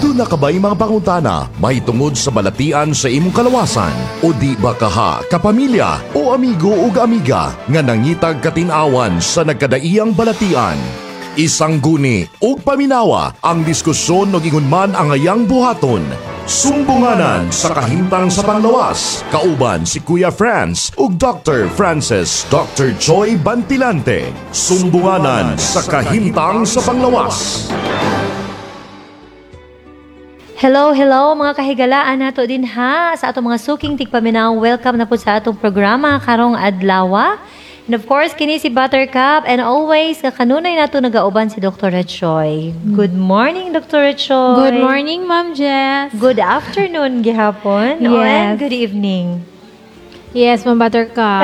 Aduna ka ba'y mga pangutana may tungod sa balatian sa imong kalawasan? O di ba kaha, kapamilya o amigo o amiga nga nangitag katinawan sa nagkadaiyang balatian? Isang guni o paminawa ang diskusyon o gingunman ang ayang buhaton. Sumbunganan sa kahimtang sa panglawas. Kauban si Kuya Franz ug Dr. Francis Dr. Choi Bantilante. Sumbunganan sa kahimtang sa panglawas. Hello mga kahigalaan nato din ha sa atong mga suking tigpaminaw. Welcome na po sa atong programa karong adlaw. And of course, kini si Buttercup and always kanunay nato nagauban si Dr. Choi. Good morning, Dr. Choi. Good morning, Ma'am Jess. Good afternoon gihapon. Yes. And good evening. Yes, Ma'am Buttercup.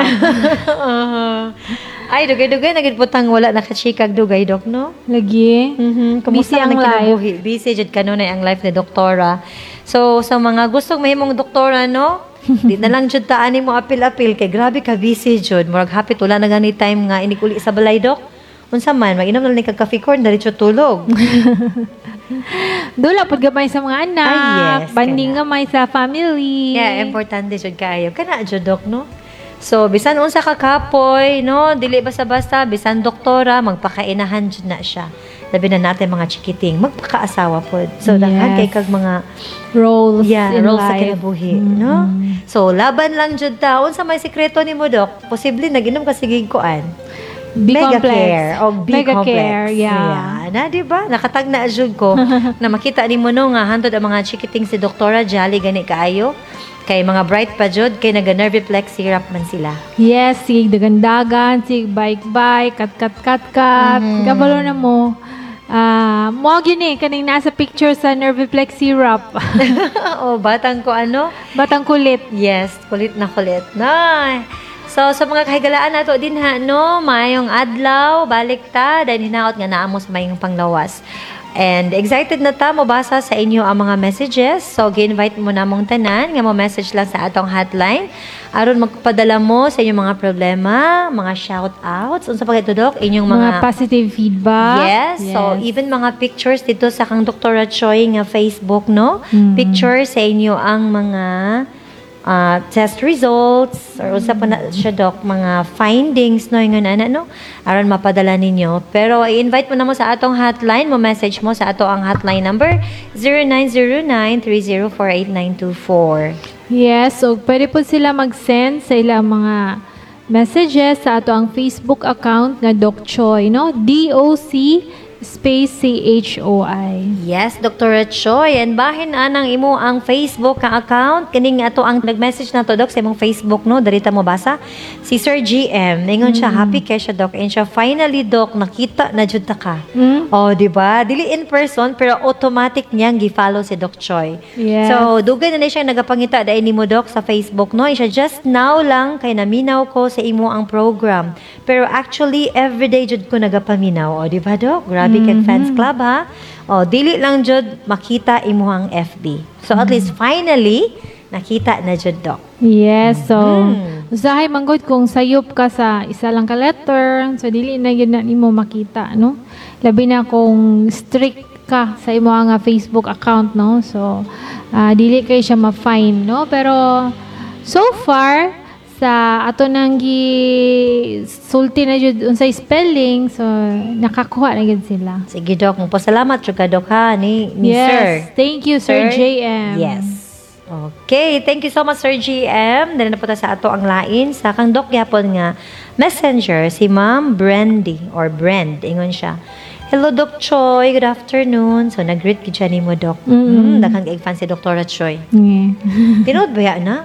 Ay, dugay-dugay nagiputang wala nakachikag dugay, Dok, no? Lagi. Kumusta Busy ang life? Busy jud kanunay ang life ni Doktora. So, sa mga gustong mahimong doktora, no? Di na lang jud taan mo apil-apil kay grabe ka busy jud. Murag hapit wala na gani time nga inikuli sa balay, Dok. Unsa man mag-inom lang ni kag coffee corn diretso tulog. Dula pud gamay sa mga anak. Ay, yes, banding kana. gamay sa family. Yeah, importante jud kaayo. Kana jud, Dok, no? So, bisan unsa ka kapoy, no? Dili basta-basta, bisan doktora, magpakainahan jud na siya. Labi na natin mga chikiting, magpakaasawa po. So, daghan kay kag mga roles in roles sa life. kinabuhi, no? So, laban lang jud ta. Unsa may sikreto nimo, Dok? Posible naginom ka sigig kuan. Mega B-complex. care o Mega B-complex. care, yeah. Na, di ba? Nakatag na jud ko na makita nimo no nga hantod ang mga chikiting si Doktora Jolly gani kaayo. Kay mga bright pa jud kay naga-Nerviplex syrup man sila. Yes, sig dagandagan, sig bike-bike, kat-kat. Kabalo na mo. Mo gyud ni kaning nasa picture sa Nerviplex syrup. O batang ko ano? Batang kulit. Yes, kulit na kulit. Na. So sa mga kahigalaan nato din ha no, mayong adlaw, balik ta dahil hinaot nga naamo sa mayong panglawas. And excited na ta mabasa sa inyo ang mga messages. So gi-invite mo namong tanan nga mo message lang sa atong hotline aron magpadala mo sa inyong mga problema, mga shout outs, unsa pa ito, Dok, inyong mga positive feedback. Yes. So, even mga pictures dito sa kang Dr. Choi nga Facebook, no? Pictures sa inyo ang mga test results or usa pa na siya, Dok, mga findings, no? Yung no? Aron mapadala ninyo. Pero, i-invite mo na mo sa atong hotline. Mo message mo sa ato ang hotline number 0909-3048924. Yes, so pwede po sila mag-send sa ilang mga messages sa ato ang Facebook account nga Doc Choi, no? DOC space CHOI. Yes, Dr. Choi. And bahin anang imo ang Facebook ka account. Kining ato ang nag-message na to, Doc, sa imong Facebook, no? Darita mo basa. Si Sir GM, ningon siya, happy kay siya, Doc. And siya, finally, Doc, nakita na jud ta ka. Oh, di ba? Dili in person, pero automatic niyang gi-follow si Doc Choi. Yes. So, dugay na siya nagapangita dahil nimo, Doc, sa Facebook, no? And siya, just now lang, kay naminaw ko sa imo ang program. Pero actually, everyday jud ko nagapaminaw. O, di ba, Doc? Grabe kag fans club, ha? O, dili lang jud makita imuhang FB. So, at least, finally, nakita na jud, Doc. Yes, so usahay manggod kung sayop ka sa isa lang ka letter, so dili na yun na nimo makita, no? Labi na kung strict ka sa imo nga Facebook account, no? So, dili kay siya ma-fine, no? Pero, so far, sa ato nang sulti na jud unsay spelling, so nakakuha na gid sila. Sige, Doc. Pasalamat jud ka, Doc, ha? Ni Yes, Sir. thank you, Sir JM. Yes. Okay, thank you so much, Sir GM. Dali na po ta sa ato ang lain. Sa kang Doc yapon nga messenger, si Ma'am Brandy or Brand, ingon siya. Hello, Doc Choi. Good afternoon. So, nag-greet gid siya nimo, Doc. Daghang fan si Dr. Choi. Yeah. Tinood ba ya na?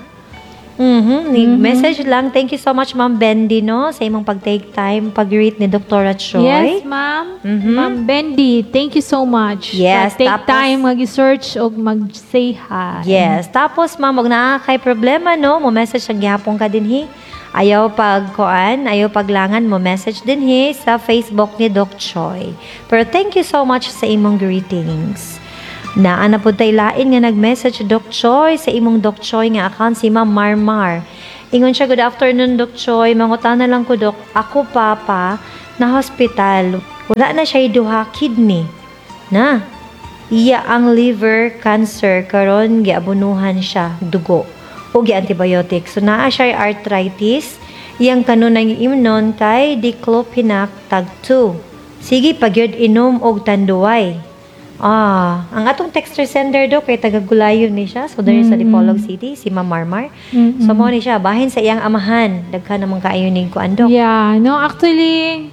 Message lang. Thank you so much, Ma'am Bendy, no? Sa imong pag-take time, pag-greet ni Dr. Choi. Yes, ma'am. Ma'am Bendy, thank you so much. Yes, Take tapos- time mag-search o mag-say hi. Yes. Tapos, Ma'am, wag na kay problema, no? Mo message ang gihapon ka din, Ayaw paglangan mo message din sa Facebook ni Doc Choi. Pero thank you so much sa imong greetings. Naana po tayo lain nga nag-message Doc Choi sa imong Doc Choi nga account si Ma'am Marmar. Ingon siya, good afternoon Doc Choi. Mangutana lang ko, Doc. Ako, Papa, na hospital. Wala na siya duha kidney. Na. iya ang liver cancer karon giabunuhan siya dugo o gi-antibiotic. So naa siya arthritis, iyang kanunay imnon kay diclofenac tag 2. Sige pagyud inom og tanduay. Ang atong texter sender do kay taga-Gulayon ni siya. So diri sa Dipolog City si Ma'am Marmar. So mo ni siya bahin sa iyang amahan. Daghan namang kaayo ning kuan do. Yeah, no, actually,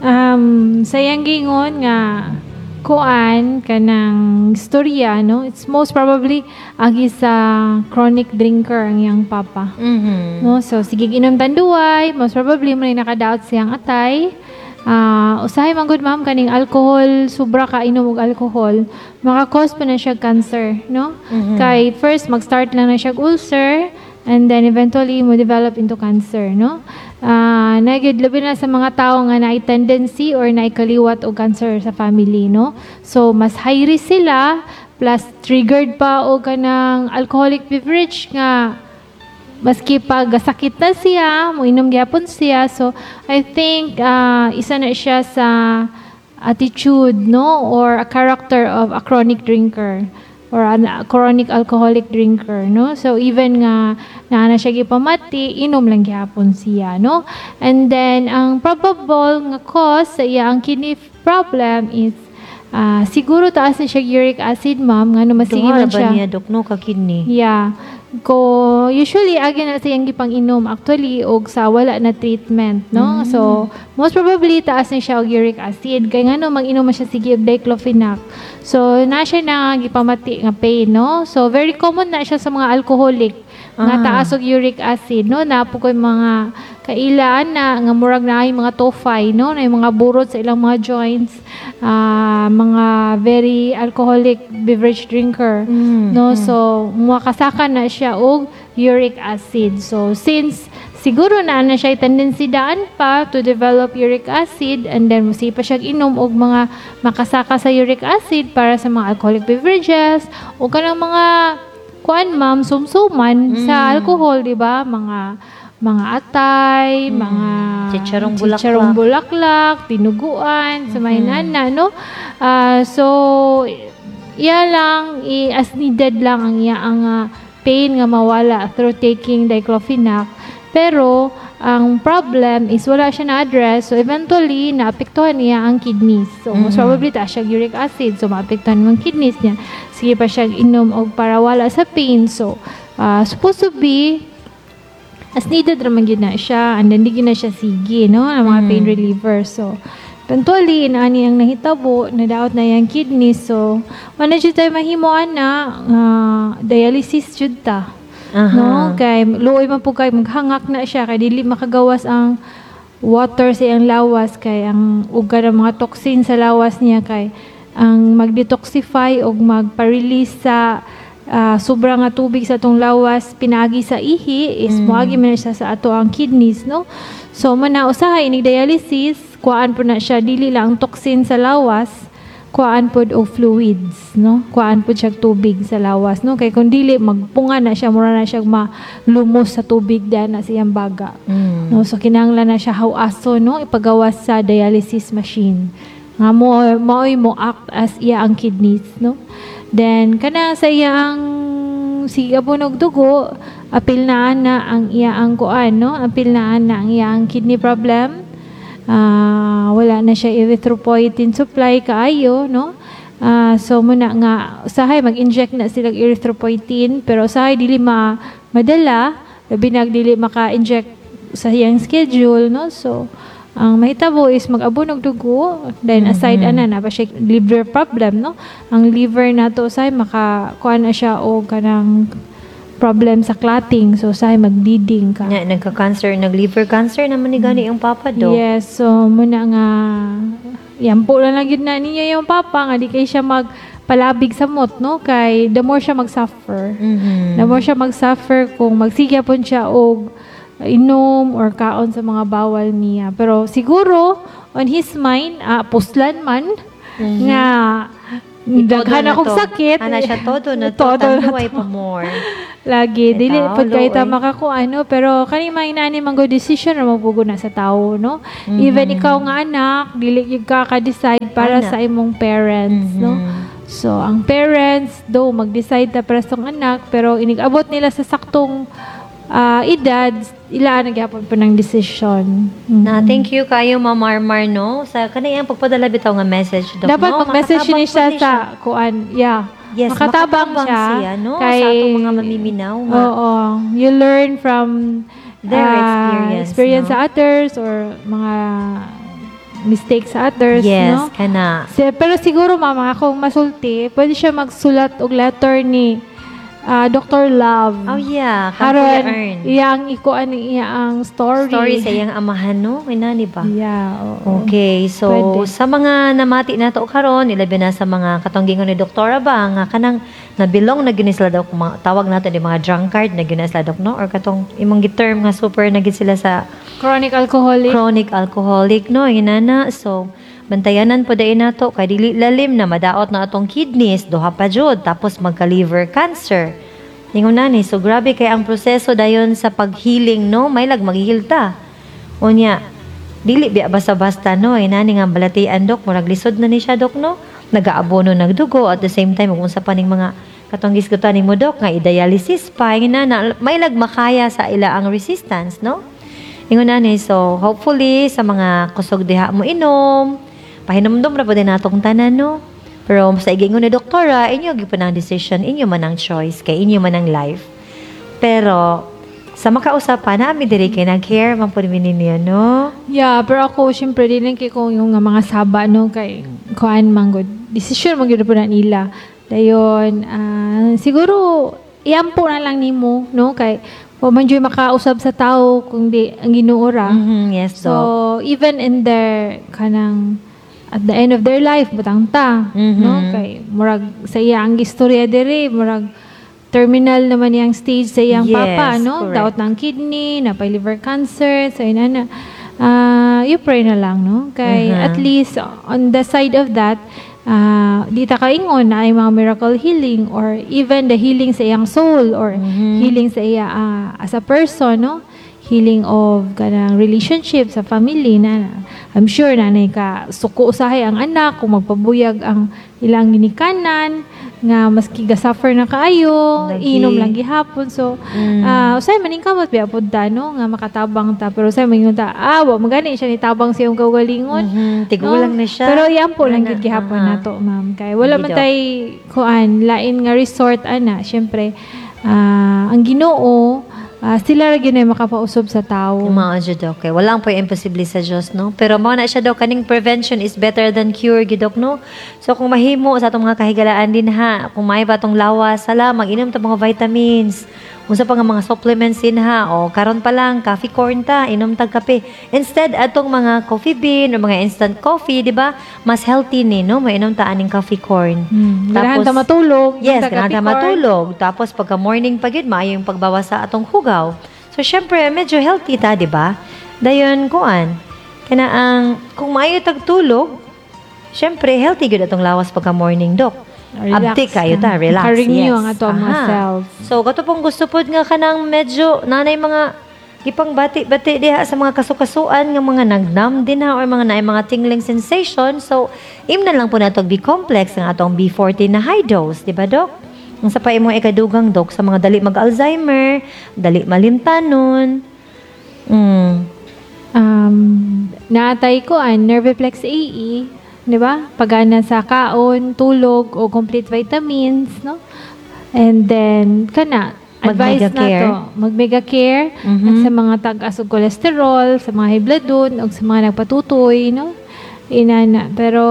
sayang gingon nga kuan kanang istorya, no? It's most probably agi sa chronic drinker ang iyang papa. No, so sige inom tanduay, most probably mo nakadaot siyang atay. Usahay man gud ma'am kaning alcohol, sobra ka inom og alcohol, maka-cause pa na siya cancer, no? Kay first mag-start lang na siya ulcer and then eventually mo develop into cancer, no? Nagyud labi na sa mga tao nga naay tendency or naay kaliwat og cancer sa family, no? So mas high risk sila plus triggered pa og kanang alcoholic beverage nga maski pag sakit na siya, mo inom gyapon siya. So I think isa na siya sa attitude, no, or a character of a chronic drinker or a chronic alcoholic drinker, no. So even nga na siya gipamati, inom lang gyapon siya, no. And then ang probable nga cause sa iyang kidney problem is siguro taas na siya uric acid, ma'am, nga no masige man siya. Niya dok no ka kidney. Yeah. Usually agi na siyang gipang inom actually og sa wala na treatment, no. So most probably taas na siya og uric acid kay ngano mag-inom siya sige og diclofenac. So na siya na gipamati nga pain, no. So very common na siya sa mga alcoholic nga taas og uric acid, no. Napo koy mga kailaan na nga murag na ay mga tophi, no, na mga burot sa ilang mga joints, mga very alcoholic beverage drinker, no. So makasaka na siya og uric acid. So since siguro na siya tendency daan pa to develop uric acid and then musipa siya inom og mga makasaka sa uric acid para sa mga alcoholic beverages o kanang mga kuan ma'am sumsuman sa alcohol, di ba? Mga atay, mga chicharong bulaklak, tinuguan, sa mainana, no? So, iya lang, as needed lang ang iya ang pain nga mawala through taking diclofenac. Pero, ang problem is wala siya na-address. So, eventually, naapektuhan niya ang kidneys. So, most probably, taas siya uric acid. So, maapektuhan ang kidneys niya. Sige pa siya inom og para wala sa pain. So, supposed to be, as needed naman yun na siya. And then, di na siya sige, no? Ang mga pain reliever. So, eventually, inaani ang nahitabo, nadaot na yung kidneys. So, wala siya tayo mahimoan na dialysis jud ta. No, kay luoy man po kay maghangak na siya kay dili makagawas ang water sa iyang lawas kay ang uga ng mga toxin sa lawas niya kay ang mag-detoxify o magpa-release sa sobra nga tubig sa atong lawas pinagi sa ihi is moagi man siya sa ato ang kidneys, no. So man na usahay inig dialysis kuan po na siya dili lang ang toxin sa lawas kuan pod o fluids, no? Kuan pod siya tubig sa lawas, no? Kay kung dili magpunga na siya, mura na siya malumos sa tubig diyan na siyang baga. No? So kinahanglan na siya hawaso, no? Ipagawas sa dialysis machine. Nga mo act as iya ang kidneys, no? Then kana sa iyang sigabunog dugo, apil na ang iya ang kuan, no? Apil na ang iya ang kidney problem. Wala na siya erythropoietin supply kaayo, no. So muna nga usahay mag-inject na sila erythropoietin pero usahay dili madala labi dili maka-inject sa iyang schedule, no. So ang mahitabo is mag-abon og dugo then aside na pa siya liver problem, no. Ang liver nato usahay makakuan na siya og kanang problem sa clotting. So, usahay mag-bleeding ka. Yeah, nagka-cancer, nag-liver cancer naman ni gani yung papa do. Yes, so muna nga yan po lang yun na niya yung papa nga di kay siya magpalabig sa mot, no? Kay the more siya mag-suffer. The more siya mag-suffer kung magsigya po siya og inom or kaon sa mga bawal niya. Pero siguro on his mind, puslan man nga daghan akong sakit. Ana siya todo na to. Tanduay pa more. Lagi, dili pag kayo makakuano, pero kani mainani man go decision ra mapugo na sa tao, no? Even ikaw nga anak, dili gyud ka ka-decide para sa imong parents, no? So, ang parents, though, mag-decide na para sa anak, pero inigabot nila sa saktong edad, ilaan nagyapon po ng decision. Na thank you kayo Ma'am Marmar no sa kaniyang pagpadala bitaw nga message Dok. Dapat no? mag-message Makatabang niya siya po sa kuan. Yeah. Yes, makatabang siya. no? Kay, sa atong mga mamiminaw nga. Oo. You learn from Their experience, no? sa others or mga mistakes sa others, Yes, no? kana. Pero siguro mama, kung masulti, pwede siya magsulat og letter ni Dr. Love. Oh yeah, Kuya Haron, Ern. iyang ikuan iyang story. Story sa iyang amahan no, kinani ba? Yeah, oo. Okay, so Pwede. sa mga namati nato karon, ilabi na sa mga katonggingon ni Doktora ba nga kanang nabilong na gyud sila daw kung tawag nato ni mga drunkard na gyud sila dok no or katong imong giterm nga super na gyud sila sa Chronic alcoholic. chronic alcoholic no inana. So bantayanan po dahil nato kay dili lalim na madaot na atong kidneys duha pa jud tapos magka liver cancer. Ingon na ni so grabe kay ang proseso dayon sa paghealing no may lag maghihilta. Unya dili biya basta-basta no inani nga balatian dok murag lisod na ni siya dok no. Nagaabono nagdugo at the same time kung sa paning mga katonggis ko tani mo dok nga i-dialysis pa inana may lag makaya sa ila ang resistance no. Ingon na ni so hopefully sa mga kusog diha mo inom pahinumdum ra po din natong tanan, no? Pero sa igingon ni doktora, inyo gyud ang decision, inyo man ang choice, kay inyo man ang life. Pero, sa makausapan, namin diri kay nag-care, man po ninyo, no? Yeah, pero ako, syempre, din kay ko yung mga saba, no, kay kuan manggod. Decision manggod po na nila. Dayon, siguro, iampo na lang nimo, no, kay man dyan makausap sa tao kung di ang ginuura. Yes, So, even in their kanang at the end of their life, butang ta, no? Kay murag sa iya ang istorya diri, murag terminal naman yang stage sa iyang Yes, papa, no? correct. Daot ng kidney, napay liver cancer, so inana. You pray na lang, no? Kay at least on the side of that, di ta kaingon na ay mga miracle healing or even the healing sa iyang soul or healing sa iya as a person, no? Healing of kanang relationship sa family na I'm sure nanay ka suko usahay ang anak kung magpabuyag ang ilang ginikanan nga maski ga-suffer na kaayo Lagi. inom lang gihapon so usay maning kamot biya pud ta no nga makatabang ta pero usay maningon ta wa magani siya ni tabang sa iyong kaugalingon Tigulang na siya. pero yan po lang Ana, gid gihapon nato ma'am kay wala man Sige, Doc. tay kuan lain nga resort ana syempre ang Ginoo sila ra gyud ay makapausab sa tawo. Mao jud okay. Walang po imposible sa Dios, no? Pero mao na siya daw kaning prevention is better than cure gidok, no? So kung mahimo sa atong mga kahigalaan din ha, kung may ba tong lawas, sala mag-inom ta mga vitamins. Unsa pa nga mga supplements din ha. O karon pa lang coffee corn ta, inom tag kape. Instead atong mga coffee bean o mga instant coffee, di ba? Mas healthy ni, no? Mainom ta aning coffee corn. Ganahan ta matulog. Yes, ta ganahan ta kapikor. matulog. Tapos pagka morning pa gid maayo yung pagbawas sa atong hugaw. So syempre medyo healthy ta, di ba? Dayon kuan. Kana ang kung maayo tag tulog, syempre healthy gid atong lawas pagka morning dok. Relax Abdi kayo ta, na. relax. Makarenew Yes. ang ato mga Aha. cells. So kato pong gusto pod nga kanang medyo nanay mga gipang bati-bati diha sa mga kasukasuan nga mga nagnam din ha or mga naay mga tingling sensation. So imnan lang po natog B-complex ang atong B14 na high dose, di ba dok? Ang sa pa imong ikadugang dok sa mga dali mag-Alzheimer, dali malimtanon. Naatay ko ang Nerviplex AE, di ba? Pagana sa kaon, tulog, o complete vitamins, no? And then, kana, advice na Mag-Mega-Care. to. Mag-Mega-Care. At sa mga tag-asog cholesterol, sa mga high blood dun, o sa mga nagpatutoy, no? Inana. Pero,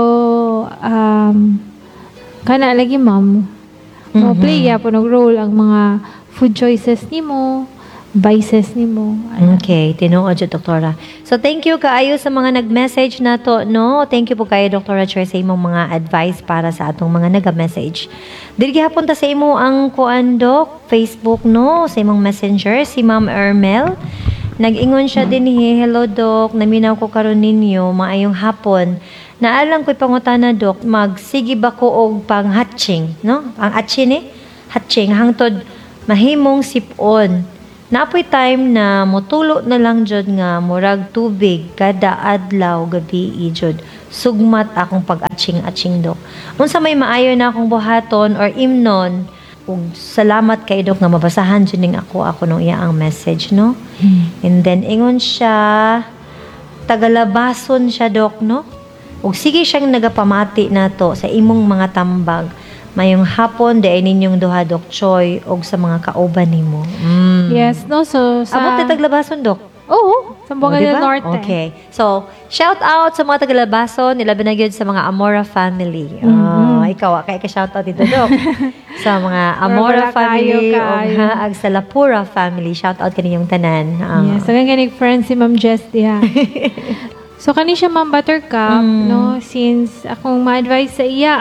kana lagi, ma'am. Play ya po role ang mga food choices nimo, vices nimo. Okay, tinuod jud doktora. So thank you kaayo sa mga nag-message nato, no? Thank you po kayo Doktora Choi sa imong mga advice para sa atong mga nag-message. Dili gihapon ta sa imo ang kuan dok, Facebook no, sa imong messenger si Ma'am Ermel. Nag-ingon siya din hello dok, naminaw ko karon ninyo, maayong hapon. Naalang ko'y pangutana dok, magsigi ba ko og pang-hatching, no? Ang hatching hatching hangtod mahimong sipon. Napoy time na motulo na lang jud nga murag tubig kada adlaw gabi jud. sugmat akong pag-atching-atching, Dok. Unsa may maayo na akong buhaton or imnon, ug salamat kay Dok nga mabasahan dyan ning ako nung iya ang message, no? And then, ingon siya, tagalabason siya, Dok, no? Ug sige siyang nagapamati nato sa imong mga tambag. Mayong hapon, di ay ninyong duha, Dok Choy, og sa mga kauban nimo. Yes, no? So, Abot na taglabason, Dok? Oo, sa Buanga del diba? Norte. Okay. So, shout out sa mga tagalabason, nilaban na yun sa mga Amora family. Ikaw, kaya ka-shout out dito, Dok. Sa mga Amora Wala family, kayo. o ag sa Lapura family, shout out kaniyong tanan. Yes, hanggang ganig friend si Ma'am Jess diha. So, kani siya Ma'am Buttercup, no? Since akong ma-advise sa iya,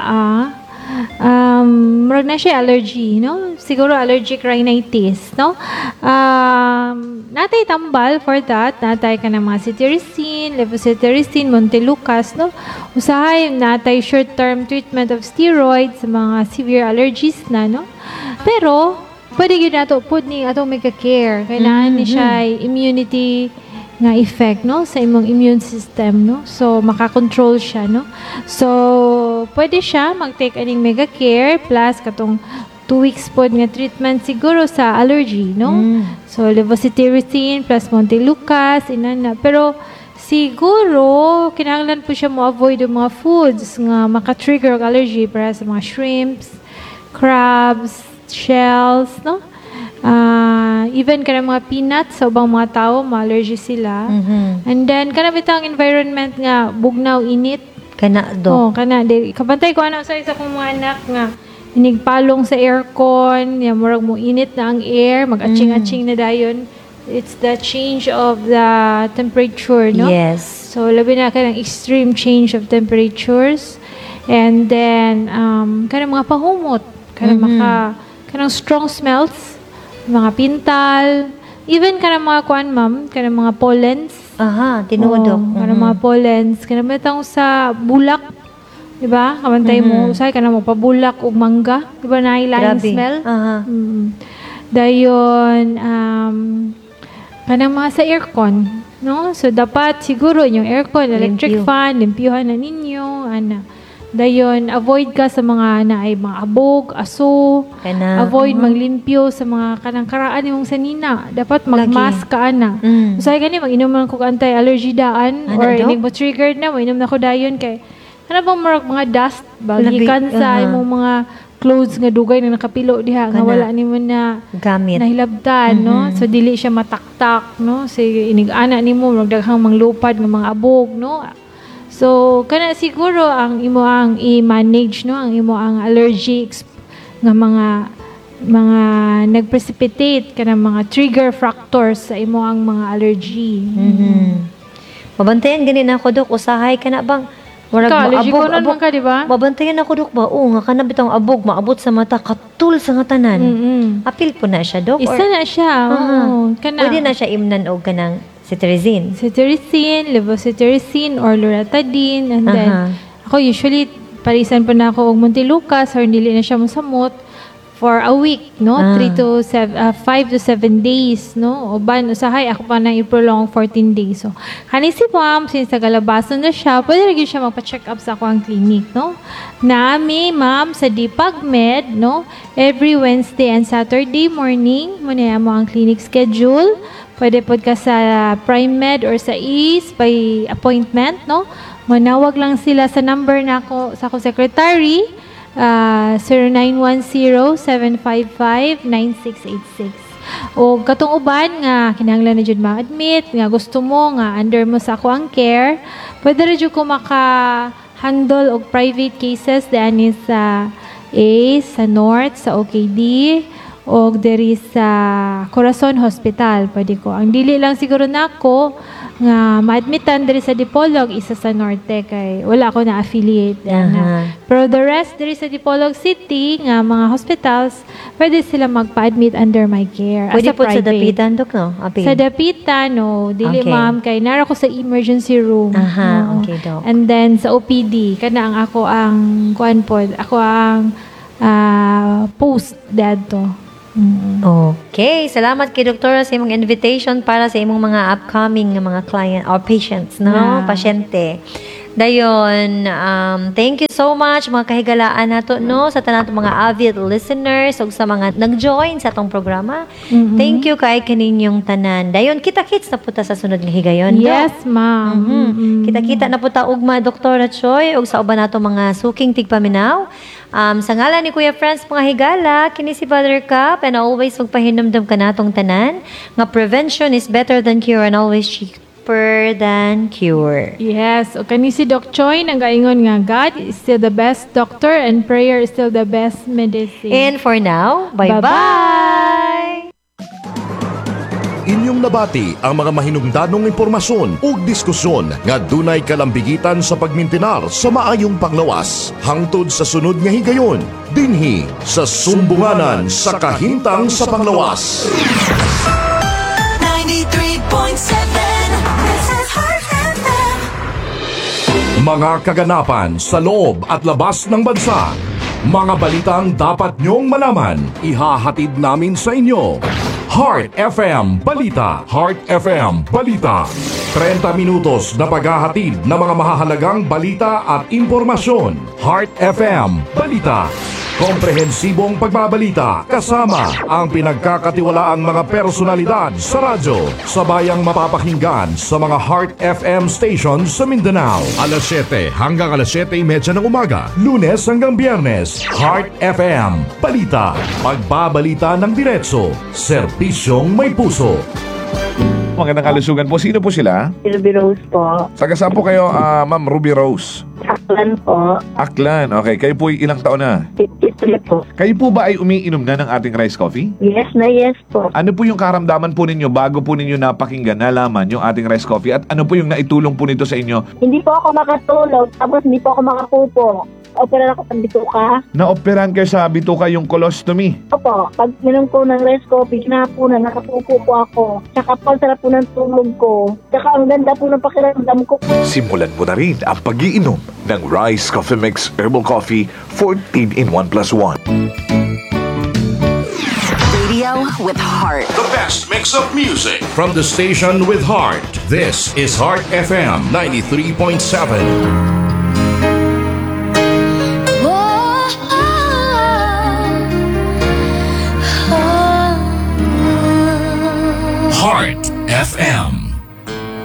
murag na siya allergy, no? Siguro allergic rhinitis, no? Natay tambal for that. Natay ka ng mga cetirizine, levocetirizine, Montelukast, no? Usahay, natay short-term treatment of steroids sa mga severe allergies na, no? Pero, pwede yun nato, pwede ni atong care. Kailangan ni siya immunity nga effect, no, sa imong immune system, no, so makakontrol siya, no, so pwede siya mag-take aning Megacare plus katong 2 weeks pod nga treatment siguro sa allergy, no, so levocetirizine plus Montelukast inana, pero siguro kinahanglan po siya mo avoid ang mga foods nga maka-trigger og allergy para sa mga shrimps, crabs, shells, no. Even kana mga peanuts sa ubang mga tao, ma-allergy sila. And then, kana bitang environment nga, bugnaw, init. Kana, Dok. Oh, kana. Kabantay ko ano sa isa kong mga anak nga, inigpalong sa aircon, ya, murag mo init na ang air, mag-atching-atching na dayon. It's the change of the temperature, no? Yes. So, labi na ka ng extreme change of temperatures. And then, kana mga pahumot, kana kanang strong smells, mga pintal, even kanang mga kuan, ma'am, kanang mga pollens. Aha, tinudok. Kanang mga pollens, kanang metang sa bulak, di ba? Kabantay mo, usay kanang mo pabulak og mangga, di ba na ilaing smell? Aha. Dayon, kanang mga sa aircon, no? So, dapat siguro yung aircon, electric Limpyo. fan, limpyuhan na ninyo, ana. Dayon, avoid ka sa mga naay mga abog, aso. Kana. Avoid maglimpyo sa mga kanang karaan imong sanina. Dapat mag-mask ka ana. Usay gani mag-inom man kog anti-allergy daan Ana, or Dok? inig mo triggered na mo inom na ko dayon kay ano bang mga dust Labi- bagikan sa aha. imong mga clothes nga dugay na nakapilo diha nga Kana. wala nimo na Gamit. nahilabtan, no? So dili siya mataktak, no? So inig-ana nimo magdaghang manglupad nga mga abog, no? So, kana siguro ang imo ang i-manage, no, ang imo ang allergies nga mga nagprecipitate kana mga trigger factors sa imo ang mga allergy. Mabantayan gani na ako, Dok. Usahay ka na bang? Murag Allergy ko nun man ka, di ba? Mabantayan ako, Dok, ba? Oo, nga ka na bitang abog, maabot sa mata, katul sa nga tanan. Apil po na siya, Dok? Isa na siya. Oo. Kana. Pwede na siya imnan o kanang cetirizine. Cetirizine, levocetirizine, or loratadine. And then, Aha. ako usually, parisan pa na ako og Montelukast or dili na siya mosamot for a week, no? 5 to 7 days, no? O ban, usahay, ako pa na i-prolong 14 days. So, kani si ma'am, since nagalabasan na siya, pwede rin siya magpa-check up sa ako ang clinic, no? Nami, ma'am, sa DPAGMed, no? Every Wednesday and Saturday morning, muna mo ang clinic schedule. Pwede po ka sa PrimeMed or sa Ease by appointment, no? Manawag lang sila sa number na ako, sa ako secretary, 0910-755-9686. O katong uban nga kinahanglan na jud ma-admit nga gusto mo nga under mo sa ako ang care, pwede ra jud ko maka-handle og private cases dani sa sa North, sa OKD, o diri sa Corazon Hospital. Pwede ko. Ang dili lang siguro nako nga ma-admitan diri sa Dipolog, isa sa Norte, kay wala ako na-affiliate. Pero the rest diri sa Dipolog City nga mga hospitals, pwede sila magpa-admit under my care. Pwede as a po sa private. dapitan, Dok, no? Apil. Sa Dapitan, no. Dili, Okay. ma'am, kay nara ko sa emergency room. Aha, no. okay, Dok. And then, sa OPD, kana ang ako ang, kuan po, ako ang post dadto. Okay, salamat kay Doktora sa imong invitation para sa imong mga upcoming nga mga client or patients, no? Yeah. Pasyente. Dayon, thank you so much mga kahigalaan nato no sa tanan mga avid listeners ug sa mga nag-join sa atong programa. Thank you kay kaninyong tanan. Dayon kita-kits na puta sa sunod nga higayon. Yes, ma'am. Kita-kita na puta ugma Dr. Choi ug sa uban nato mga suking tigpaminaw. Sa ngalan ni Kuya Franz mga higala, kini si Brother Cap and always magpahinumdum ka natong tanan nga prevention is better than cure and always cheaper than cure. Yes, o kani si Doc Choi nagaingon nga God is still the best doctor and prayer is still the best medicine. And for now, bye-bye! Inyong nabati ang mga mahinungdanong impormasyon ug diskusyon nga dunay kalambigitan sa pagmintinar sa maayong panglawas hangtod sa sunod nga higayon dinhi sa Sumbunganan sa Kahintang sa Panglawas. 93.7 This is Heart FM. Mga kaganapan sa loob at labas ng bansa. Mga balitang dapat nyong malaman, ihahatid namin sa inyo. Heart FM Balita. Heart FM Balita. 30 minutos na paghahatid ng mga mahahalagang balita at impormasyon. Heart FM Balita. Komprehensibong pagbabalita kasama ang pinagkakatiwalaang mga personalidad sa radyo. Sabayang mapapakinggan sa mga Heart FM stations sa Mindanao. Alas 7 hanggang alas 7:30 ng umaga. Lunes hanggang Biyernes. Heart FM Balita. Pagbabalita ng diretso. Serbisyong may puso. Magandang kalusugan po. Sino po sila? Ruby Rose po. Taga saan po kayo, Ma'am Ruby Rose? Aklan po. Aklan. Okay. Kayo po ilang taon na? 53 po. Kayo po ba ay umiinom na ng ating rice coffee? Yes na yes po. Ano po yung karamdaman po ninyo bago po ninyo napakinggan, nalaman yung ating rice coffee? At ano po yung naitulong po nito sa inyo? Hindi po ako makatulog, tapos hindi po ako makapupo. Opera ako sa bituka. Naoperahan kayo sa bituka yung colostomy. Opo, pag minom ko ng rice coffee, kinahaponan, nakapupo po ako. Tsaka po, sarap po ng tulog ko. Tsaka ang ganda po ng pakiramdam ko. Simulan mo na rin ang pag-iinom ng Rice Coffee Mix Herbal Coffee 14 in 1 plus 1. Radio with heart. The best mix of music from the station with heart. This is Heart FM 93.7. Heart FM.